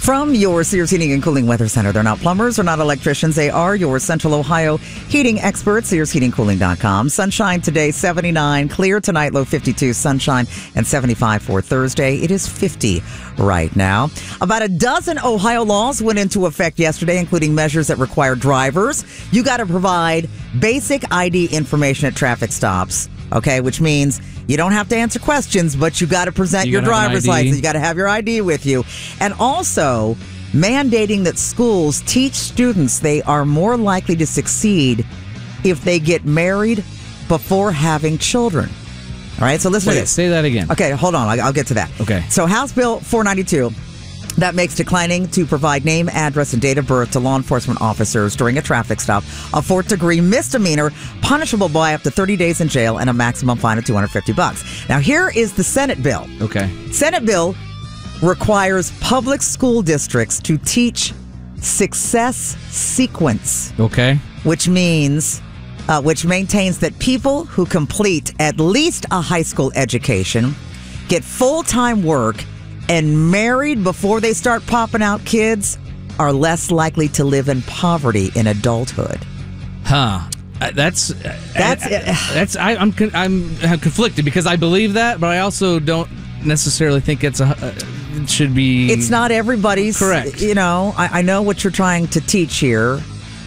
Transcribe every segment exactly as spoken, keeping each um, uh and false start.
From your Sears Heating and Cooling Weather Center. They're not plumbers, they're not electricians. They are your Central Ohio heating experts, sears heating cooling dot com. Sunshine today, seventy-nine. Clear tonight, low fifty-two. Sunshine and seventy-five for Thursday. It is fifty right now. About a dozen Ohio laws went into effect yesterday, including measures that require drivers. You got to provide basic I D information at traffic stops, okay, which means you don't have to answer questions, but you got to present you your driver's license. You got to have your I D with you. And also mandating that schools teach students they are more likely to succeed if they get married before having children. All right, so listen Wait, to this. Say that again. Okay, hold on. I'll get to that. Okay. So House Bill four ninety-two, that makes declining to provide name, address, and date of birth to law enforcement officers during a traffic stop a fourth-degree misdemeanor, punishable by up to thirty days in jail and a maximum fine of two hundred fifty bucks. Now, here is the Senate bill. Okay. Senate bill requires public school districts to teach success sequence. Okay. Which means, uh, which maintains that people who complete at least a high school education, get full-time work, and married before they start popping out kids are less likely to live in poverty in adulthood. Huh. Uh, that's That's uh, that's I, I'm con- I'm conflicted because I believe that, but I also don't necessarily think it's a uh, it should be. It's not everybody's. Correct. You know, I, I know what you're trying to teach here.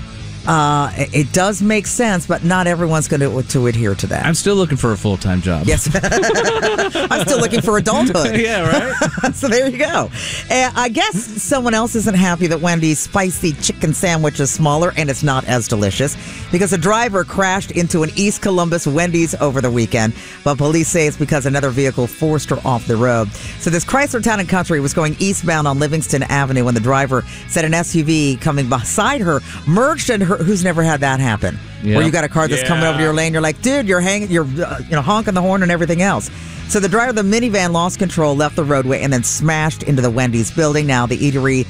Uh, it, it does make sense, but not everyone's going to to adhere to that. I'm still looking for a full-time job. Yes. I'm still looking for adulthood. Yeah, right? So there you go. Uh, I guess someone else isn't happy that Wendy's spicy chicken sandwich is smaller and it's not as delicious because a driver crashed into an East Columbus Wendy's over the weekend, but police say it's because another vehicle forced her off the road. So this Chrysler Town and Country was going eastbound on Livingston Avenue when the driver said an S U V coming beside her merged into her. Who's never had that happen? Yeah. Where you got a car that's yeah. coming over to your lane, you're like, dude, you're hanging, you're uh, you know honking the horn and everything else. So the driver of the minivan lost control, left the roadway, and then smashed into the Wendy's building. Now the eatery